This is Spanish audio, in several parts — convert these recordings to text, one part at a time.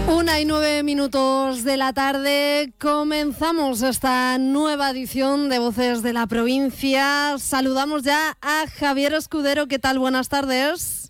1:09 de la tarde, comenzamos esta nueva edición de Voces de la Provincia. Saludamos ya a Javier Escudero. ¿Qué tal? Buenas tardes.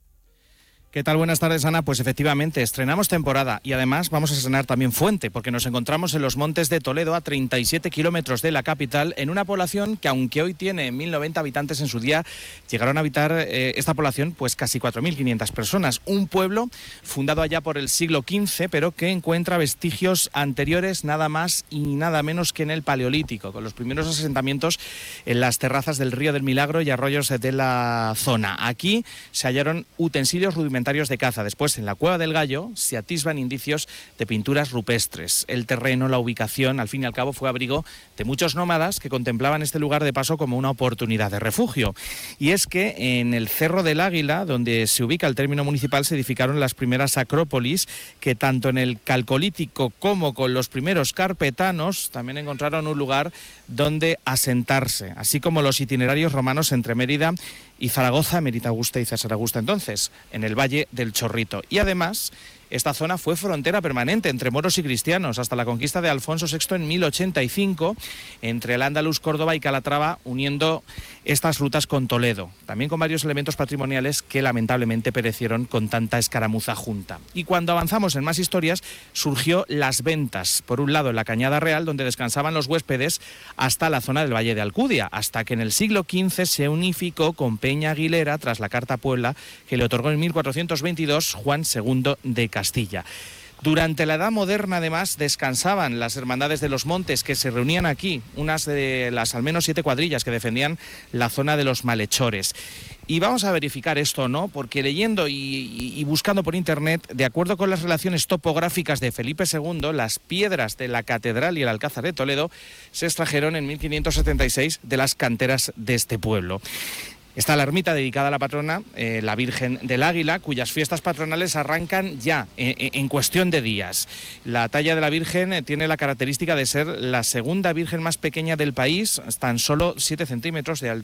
¿Qué tal? Buenas tardes, Ana. Pues efectivamente, estrenamos temporada y además vamos a estrenar también fuente, porque nos encontramos en los Montes de Toledo, a 37 kilómetros de la capital, en una población que, aunque hoy tiene 1.090 habitantes, en su día llegaron a habitar esta población pues casi 4.500 personas. Un pueblo fundado allá por el siglo XV, pero que encuentra vestigios anteriores nada más y nada menos que en el Paleolítico, con los primeros asentamientos en las terrazas del Río del Milagro y arroyos de la zona. Aquí se hallaron utensilios rudimentarios de caza. Después, en la Cueva del Gallo, se atisban indicios de pinturas rupestres. El terreno, la ubicación, al fin y al cabo, fue abrigo de muchos nómadas que contemplaban este lugar de paso como una oportunidad de refugio. Y es que en el Cerro del Águila, donde se ubica el término municipal, se edificaron las primeras acrópolis que, tanto en el Calcolítico como con los primeros carpetanos, también encontraron un lugar donde asentarse, así como los itinerarios romanos entre Mérida y Zaragoza, Mérida Augusta y César Augusta, entonces, en el Valle del Chorrito. Y además, esta zona fue frontera permanente entre moros y cristianos hasta la conquista de Alfonso VI en 1085, entre el Andaluz, Córdoba y Calatrava, uniendo estas rutas con Toledo, también con varios elementos patrimoniales que lamentablemente perecieron con tanta escaramuza junta. Y cuando avanzamos en más historias, surgió Las Ventas, por un lado en la Cañada Real, donde descansaban los huéspedes, hasta la zona del Valle de Alcudia, hasta que en el siglo XV se unificó con Peña Aguilera tras la Carta Puebla que le otorgó en 1422 Juan II de Castilla. Durante la Edad Moderna, además, descansaban las Hermandades de los Montes, que se reunían aquí, unas de las al menos 7 cuadrillas que defendían la zona de los malhechores. Y vamos a verificar esto, ¿no? Porque leyendo y buscando por internet, de acuerdo con las relaciones topográficas de Felipe II, las piedras de la Catedral y el Alcázar de Toledo se extrajeron en 1576 de las canteras de este pueblo. Está la ermita dedicada a la patrona, la Virgen del Águila, cuyas fiestas patronales arrancan ya en cuestión de días. La talla de la Virgen tiene la característica de ser la segunda Virgen más pequeña del país, tan solo 7 centímetros de